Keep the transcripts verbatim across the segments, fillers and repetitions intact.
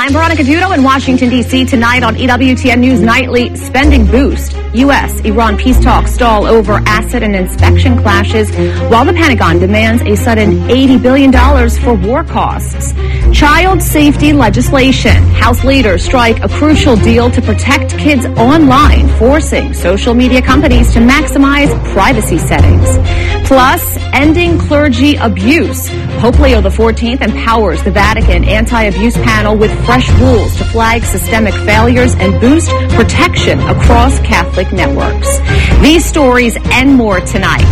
I'm Veronica Dudo in Washington, D C Tonight on E W T N News Nightly, spending boost. U S Iran peace talks stall over asset and inspection clashes, while the Pentagon demands a sudden eighty billion dollars for war costs. Child safety legislation. House leaders strike a crucial deal to protect kids online, forcing social media companies to maximize privacy settings. Plus, ending clergy abuse. Pope Leo the fourteenth empowers the Vatican anti-abuse panel with fresh rules to flag systemic failures and boost protection across Catholic networks. These stories and more tonight.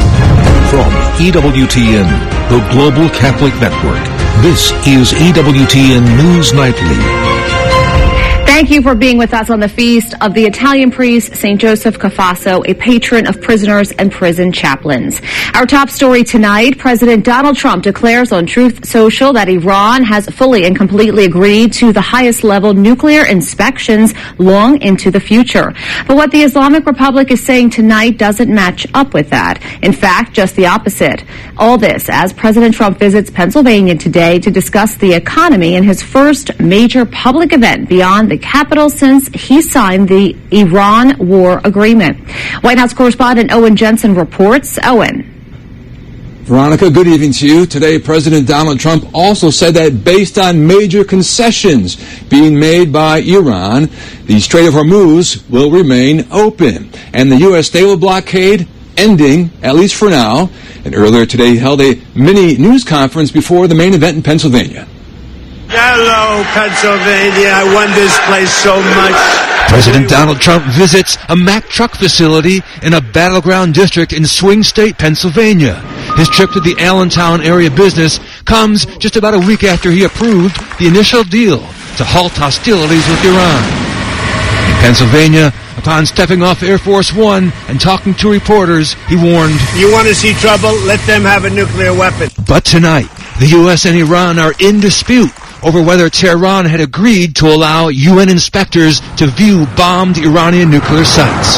From E W T N, the Global Catholic Network, this is E W T N News Nightly. Thank you for being with us on the feast of the Italian priest, Saint Joseph Cafasso, a patron of prisoners and prison chaplains. Our top story tonight, President Donald Trump declares on Truth Social that Iran has fully and completely agreed to the highest level nuclear inspections long into the future. But what the Islamic Republic is saying tonight doesn't match up with that. In fact, just the opposite. All this as President Trump visits Pennsylvania today to discuss the economy in his first major public event beyond the capital since he signed the Iran war agreement. White House correspondent Owen Jensen reports. Owen. Veronica, good evening to you. Today, President Donald Trump also said that based on major concessions being made by Iran, the Strait of Hormuz will remain open, and the U S naval blockade ending, at least for now. And earlier today, he held a mini news conference before the main event in Pennsylvania. Hello, Pennsylvania. I won this place so much. President Donald Trump visits a Mack truck facility in a battleground district in Swing State, Pennsylvania. His trip to the Allentown area business comes just about a week after he approved the initial deal to halt hostilities with Iran. In Pennsylvania, upon stepping off Air Force One and talking to reporters, he warned, "You want to see trouble? Let them have a nuclear weapon." But tonight, the U S and Iran are in dispute over whether Tehran had agreed to allow U N inspectors to view bombed Iranian nuclear sites.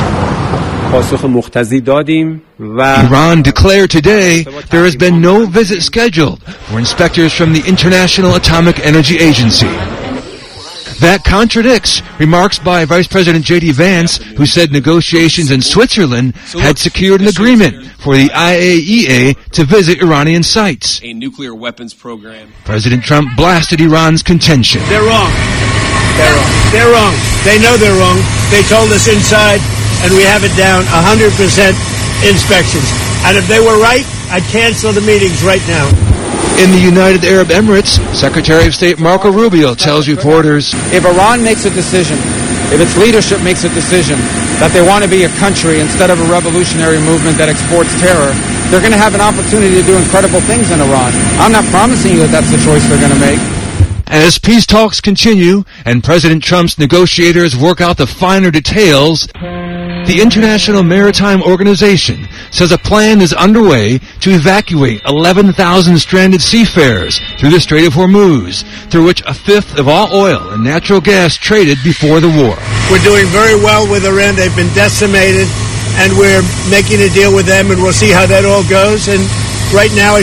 Iran declared today there has been no visit scheduled for inspectors from the International Atomic Energy Agency. That contradicts remarks by Vice President J D Vance, who said negotiations in Switzerland had secured an agreement for the I A E A to visit Iranian sites. A nuclear weapons program. President Trump blasted Iran's contention. They're wrong. They're wrong. They're wrong. They know they're wrong. They told us inside, and we have it down one hundred percent inspections. And if they were right, I'd cancel the meetings right now. In the United Arab Emirates, Secretary of State Marco Rubio tells reporters, if Iran makes a decision, if its leadership makes a decision that they want to be a country instead of a revolutionary movement that exports terror, they're going to have an opportunity to do incredible things in Iran. I'm not promising you that that's the choice they're going to make. As peace talks continue and President Trump's negotiators work out the finer details, the International Maritime Organization says a plan is underway to evacuate eleven thousand stranded seafarers through the Strait of Hormuz, through which a fifth of all oil and natural gas traded before the war. We're doing very well with Iran. They've been decimated, and we're making a deal with them, and we'll see how that all goes. And right now,